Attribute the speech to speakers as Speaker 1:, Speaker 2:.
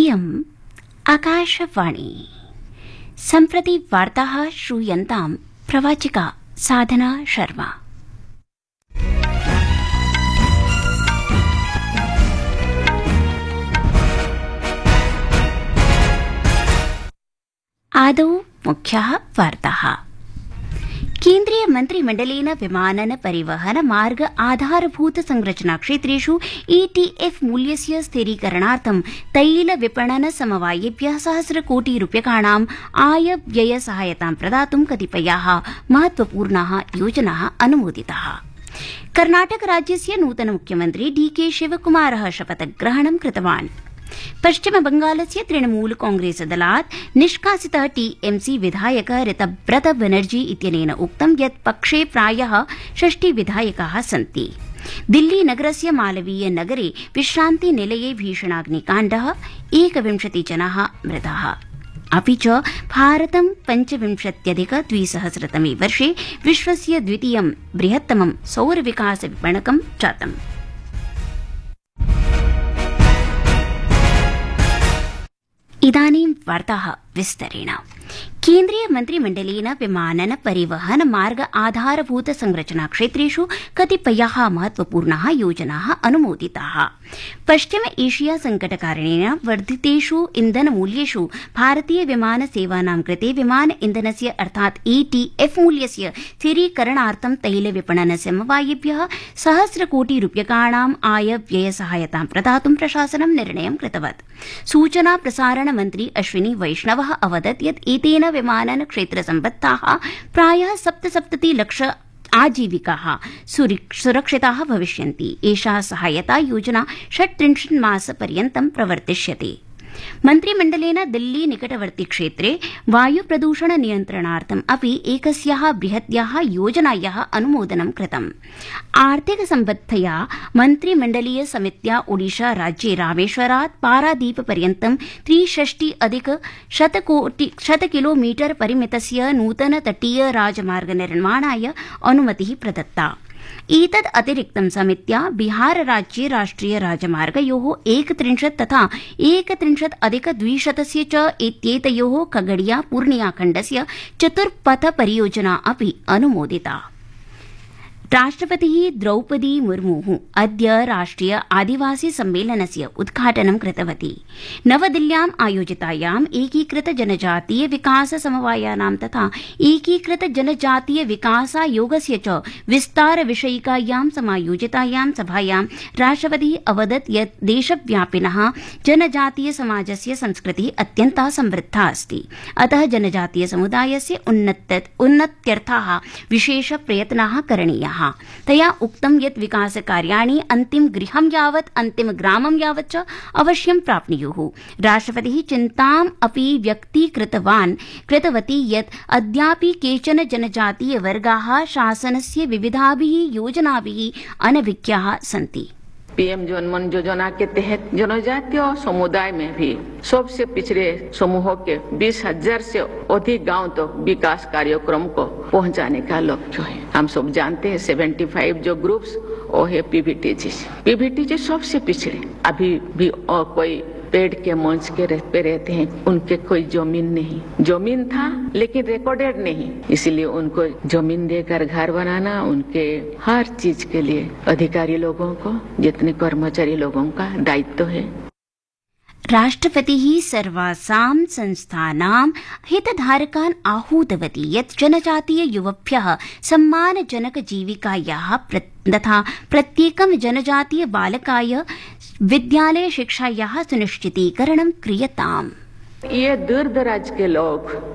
Speaker 1: इयम् आकाशवाणी। सम्प्रति वार्ताः श्रूयन्ताम् प्रवाचिका साधना शर्मा। आदौ मुख्याः वार्ताः। केन्द्रीय मन्त्रिमण्डलेन विमानन परिवहन मार्ग आधारभूत संरचना क्षेत्रेषु ETF मूल्यस्य स्थिरीकरणार्थं तैल विपणन समवायेभ्यः सहस्रकोटिरूप्यकाणां आय व्यय सहायतां प्रदातुं कतिपयाः महत्वपूर्णाः योजनाः अनुमोदिताः। कर्णाटक राज्यस्य नूतन मुख्यमन्त्री DK शिवकुमारः शपथग्रहणं कृतवान्। पश्चिम बंगालस्य तृणमूल कांग्रेस दलात् निष्कासितः TMC विधायक ऋतव्रत बनर्जी इत्यनेन उक्तं यत् पक्षे प्रायः 60 विधायकाः सन्ति। दिल्ली नगरस्य मालवीय नगरे विश्रान्ति निलये भीषणाग्निकाण्डः 21 जनाः मृताः। अपि च भारतं 25,200तमे वर्षे विश्वस्य द्वितीयं बृहत्तमं सौरविकास विपणकं जातम्। इदानीं वार्ताः विस्तरेण। केन्द्रीय मन्त्रिमण्डलेन विमानन परिवहन मार्ग आधारभूत संरचना क्षेत्रेषु कतिपयाः महत्वपूर्णाः योजनाः अनुमोदिताः। पश्चिम एशिया संकटकारणेन वर्धितेषु इन्धनमूल्येषु भारतीय विमान सेवानां कृते विमान इन्धनस्य अर्थात् ETF मूल्यस्य स्थिरीकरणार्थं तैल विपणन समवायेभ्यः सहस्रकोटिरूप्यकाणां आय व्यय सहायतां प्रदातुं प्रशासनं निर्णयं कृतवत्। सूचना प्रसारण मन्त्री अश्विनी वैष्णवः अवदत् यत् एतेन विमानन क्षेत्र सम्बद्धाः प्रायः 77 लक्ष आजीविकाः सुरक्षिताः भविष्यन्ति। एषा सहायता योजना 36 मासपर्यन्तं प्रवर्तिष्यते। मन्त्रिमण्डलेन दिल्ली निकटवर्ती क्षेत्रे वायु प्रदूषण नियन्त्रणार्थम् अपि एकस्याः बृहत्याः योजनायाः अनुमोदनं कृतम्। आर्थिक सम्बद्धया मन्त्रिमण्डलीय समित्या ओडिशा राज्ये रामेश्वरात् पारादीप पर्यन्तं 63,100 किलोमीटर परिमितस्य नूतन तटीय राजमार्ग निर्माणाय अनुमतिः प्रदत्ता। एतद् अतिरिक्तं समित्या बिहार राज्ये राष्ट्रिय राजमार्गयोः 31 तथा 31,200 च इत्येतयोः खगड़िया पूर्णिया खण्डस्य चतुर्पथ परियोजना अपि अनुमोदिता। राष्ट्रपतिः द्रौपदी मुर्मुः अद्य राष्ट्रिय आदिवासी सम्मेलनस्य उद्घाटनं कृतवती। नवदिल्ल्याम् आयोजितायाम् एकीकृत जनजातीय विकास समवायानां तथा एकीकृत जनजातीय विकासायोगस्य च विस्तार विषयिकायां समायोजितायां सभायां राष्ट्रपतिः अवदत् यत् देशव्यापिनः जनजातीय समाजस्य संस्कृतिः अत्यन्ता समृद्धा अस्ति। अतः जनजातीय समुदायस्य उन्नत्यर्थाः विशेष प्रयत्नाः करणीयाः। तया उक्तं यत् विकासकार्याणि अन्तिम गृहं यावत् अन्तिम ग्रामं यावत् च अवश्यं प्राप्नुयुः। राष्ट्रपतिः चिन्ताम् अपि कृतवती यत् अद्यापि केचन जनजातीय वर्गाः शासनस्य विविधाभिः योजनाभिः अनभिज्ञाः सन्ति।
Speaker 2: PM जनमन योजना के तहत जनजातीय समुदाय में भी सबसे पिछड़े समूहों के 20,000 से अधिक गांव तक विकास कार्यक्रम को पहुंचाने का लक्ष्य है। हम सब जानते हैं 75 जो ग्रुप्स वो है PVTG सबसे पिछड़े अभी भी और कोई पेड़ के मंच के पे रहते हैं, उनके कोई जमीन था लेकिन रिकॉर्डेड नहीं, इसलिए उनको जमीन देकर घर बनाना उनके हर चीज के लिए अधिकारी लोगों को जितने कर्मचारी लोगों का दायित्व है।
Speaker 1: राष्ट्रपतिः सर्वासां संस्थानां हितधारकान् आहूतवती यत् जनजातीय युवभ्यः सम्मानजनक जीविकायाः तथा प्रत्येकं जनजातीय बालकाय विद्यालय शिक्षायाः सुनिश्चितीकरणं क्रियताम्।
Speaker 2: ये दूर दराज के लोग